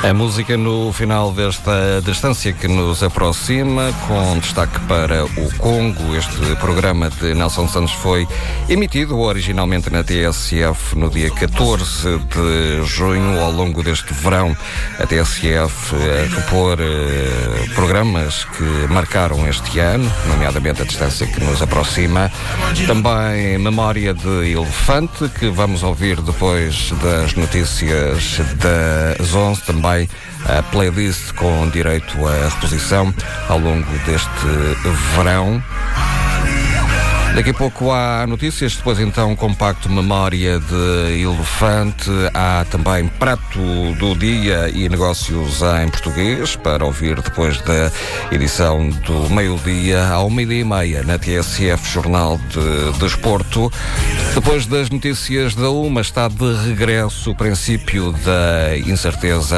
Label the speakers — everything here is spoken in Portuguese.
Speaker 1: A música no final desta distância que nos aproxima, com destaque para o Congo. Este programa de Nelson Santos foi emitido originalmente na TSF no dia 14 de junho. Ao longo deste verão, a TSF a repor programas que marcaram este ano, nomeadamente a distância que nos aproxima. Também Memória de Elefante, que vamos ouvir depois das notícias das 11. Também a playlist com direito à reposição ao longo deste verão. Daqui a pouco há notícias, depois então compacto Memória de Elefante. Há também Prato do Dia e Negócios em Português, para ouvir depois da edição do meio-dia ao 12:30 na TSF Jornal de Desporto. Depois das notícias da 1, está de regresso o princípio da incerteza.